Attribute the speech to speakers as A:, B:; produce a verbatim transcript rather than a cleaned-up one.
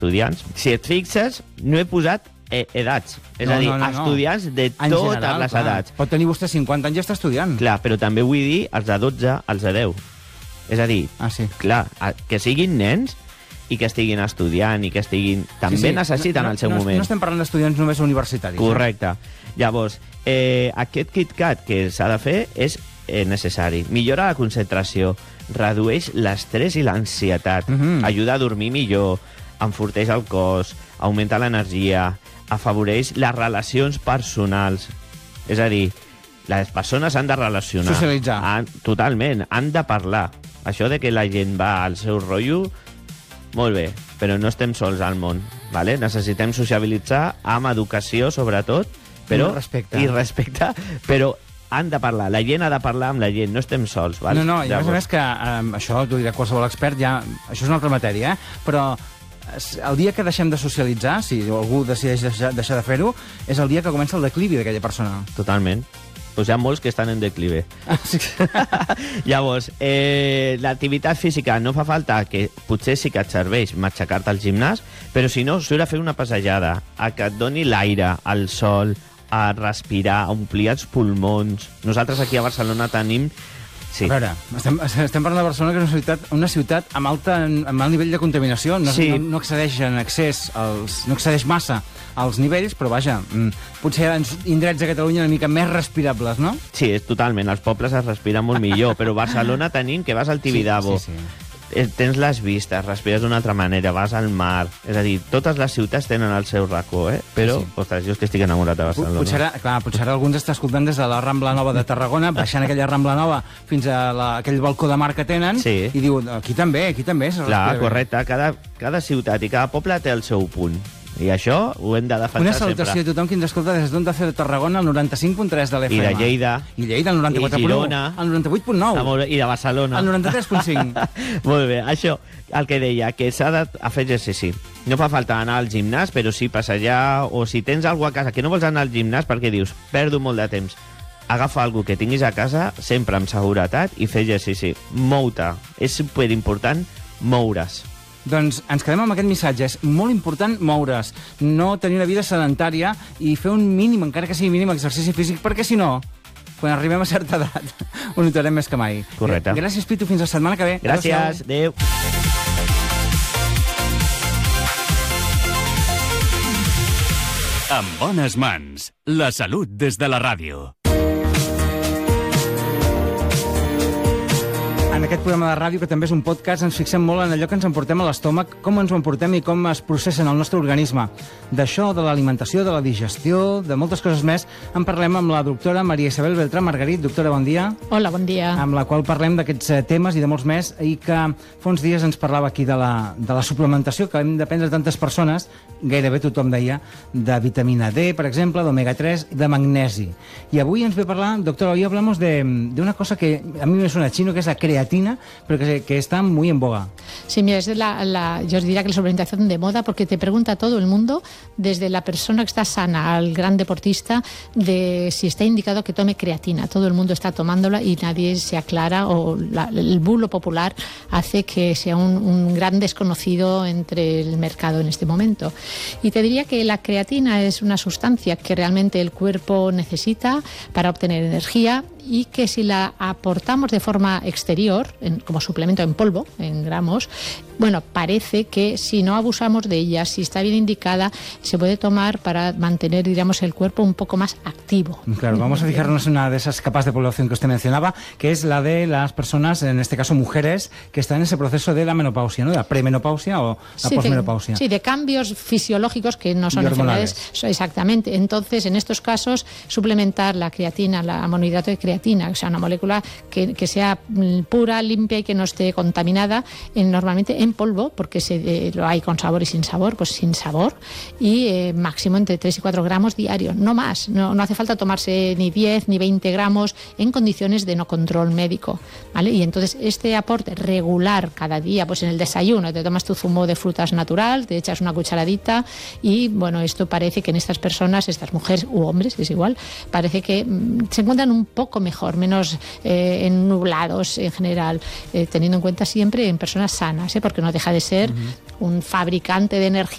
A: estudiants. Si et fixes, no he posat eh, edats. És
B: No,
A: a dir,
B: no, no, no.
A: estudiants de
B: En
A: totes
B: general,
A: les
B: clar.
A: edats.
B: Pot tenir vostè cinquanta anys i està estudiant.
A: Clar, però també vull dir els de dotze, els de deu. És a dir,
B: Ah, sí.
A: clar, a- que siguin nens i que estiguin estudiant i que estiguin... També
B: Sí, sí.
A: necessiten
B: no,
A: el seu
B: no,
A: moment.
B: No estem parlant d'estudiants només universitaris.
A: Correcte. Llavors, eh, aquest KitKat que s'ha de fer és eh, necessari. Millora la concentració, redueix l'estrès i l'ansietat,
B: Mhm.
A: ajuda a dormir millor, enforteix el cos, augmenta l'energia, afavoreix les relacions personals. És a dir, les persones han de relacionar.
B: Socialitzar.
A: Han, totalment, han de parlar. Això de que la gent va al seu rotllo, molt bé, però no estem sols al món. Vale? Necessitem sociabilitzar amb educació, sobretot, però,
B: I respecte.
A: I respecte, però han de parlar. La gent ha de parlar amb la gent, no estem sols. Val?
B: No, no, i a més a
A: Llavors,
B: més que um, això t'ho dirà qualsevol expert, ja, això és una altra matèria, eh? Però es- el dia que deixem de socialitzar, si algú decideix deixar, deixar de fer-ho, és el dia que comença el declivi d'aquella persona.
A: Totalment. Pues hi ha molts que estan en declive.
B: Ah, sí.
A: Llavors, eh, l'activitat física no fa falta, que potser sí que et serveix matxacar-te al gimnàs, però si no, surt a fer una passejada, a que et doni l'aire, el sol, a respirar, a omplir els pulmons. Nosaltres aquí a Barcelona tenim... Sí.
B: A veure, estem, estem parlant de Barcelona, que és una ciutat, una ciutat amb, alta, amb alt nivell de contaminació. No,
A: Sí.
B: no, no accedeix en accés, als, no accedeix massa als nivells, però vaja, mm, potser hi ha indrets de Catalunya una mica més respirables, no?
A: Sí, és totalment. Els pobles es respiren molt millor, però a Barcelona tenim que vas al Tibidabo,
B: Sí, sí, sí.
A: eh, tens les vistes, respires d'una altra manera, vas al mar... És a dir, totes les ciutats tenen el seu racó, eh? Però,
B: Sí.
A: ostres, jo és que estic enamorat de Barcelona.
B: Potser ara, clar, potser ara algú ens està escoltant des de la Rambla Nova de Tarragona, baixant aquella Rambla Nova fins a la, aquell balcó de mar que tenen,
A: Sí.
B: i diu, aquí també, aquí també. se
A: Clar,
B: respira bé."
A: correcte. Cada, cada ciutat i cada poble té el seu punt. I això ho hem de defensar
B: Una salutació
A: sempre.
B: a tothom qui ens escolta des d'Onda Cero Tarragona, al noranta-cinc punt tres de l'F M.
A: I de Lleida.
B: I Lleida, al noranta-quatre punt
A: I
B: nou.
A: Girona.
B: Al noranta-vuit punt nou.
A: Ah, molt bé. I de Barcelona.
B: Al noranta-tres punt cinc.
A: Molt bé, això, el que deia, que s'ha de a fer exercici. No fa falta anar al gimnàs, però sí passejar, o si tens alguna a casa que no vols anar al gimnàs perquè dius, perdo molt de temps, agafa alguna que tinguis a casa, sempre amb seguretat, i fer exercici. Mou-te. És superimportant moure's.
B: Doncs ens quedem amb aquest missatge. És molt important moure's, no tenir una vida sedentària i fer un mínim, encara que sigui mínim, exercici físic, perquè si no, quan arribem a certa edat, ho notarem més que mai.
A: Correcte.
B: Gràcies, Pitu. Fins la setmana que ve.
A: Gràcies. Adéu.
C: En bones mans. La salut des de la ràdio.
B: En aquest programa de ràdio, que també és un podcast, ens fixem molt en allò que ens emportem a l'estómac, com ens ho emportem i com es processa en el nostre organisme. D'això, de l'alimentació, de la digestió, de moltes coses més, en parlem amb la doctora Maria Isabel Beltrán Margarit. Doctora, bon dia.
D: Hola, bon dia.
B: Amb la qual parlem d'aquests eh, temes i de molts més, i que fa uns dies ens parlava aquí de la, de la suplementació que hem de prendre tantes persones, gairebé tothom deia, de vitamina D, per exemple, d'omega tres, de magnesi. I avui ens ve a parlar, doctora, hoy hablamos de, de una cosa que a mí me suena chino, que es la creatina, pero que, que está muy en boga.
D: Sí, mira, es la, la, yo os diría que la suplementación de moda, porque te pregunta todo el mundo, desde la persona que está sana al gran deportista, de si está indicado que tome creatina. Todo el mundo está tomándola y nadie se aclara, o la, el bulo popular hace que sea un, un gran desconocido entre el mercado en este momento. Y te diría que la creatina es una sustancia que realmente el cuerpo necesita para obtener energía, y que si la aportamos de forma exterior, en, como suplemento en polvo, en gramos, bueno, parece que si no abusamos de ella, si está bien indicada, se puede tomar para mantener, diríamos, el cuerpo un poco más activo.
B: Claro, vamos a fijarnos en una de esas capas de población que usted mencionaba, que es la de las personas, en este caso mujeres, que están en ese proceso de la menopausia, ¿no? De la premenopausia o la
D: Sí,
B: posmenopausia.
D: de, sí, de cambios fisiológicos que no son
B: Y hormonales.
D: enfermedades. So- Exactamente. Entonces, en estos casos, suplementar la creatina, la monohidrato de creatina, o sea, una molécula que, que sea mm, pura, limpia y que no esté contaminada, en, normalmente en polvo, porque se, eh, lo hay con sabor y sin sabor, pues sin sabor, y eh, máximo entre tres y cuatro gramos diarios, no más. No, no hace falta tomarse ni diez ni veinte gramos en condiciones de no control médico, ¿vale? Y entonces este aporte regular cada día, pues en el desayuno, te tomas tu zumo de frutas natural, te echas una cucharadita y, bueno, esto parece que en estas personas, estas mujeres u hombres, es igual, parece que mm, se encuentran un poco mejor, menos eh, ennublados en general, eh, teniendo en cuenta siempre en personas sanas, ¿eh? Porque no deja de ser uh-huh. un fabricante de energía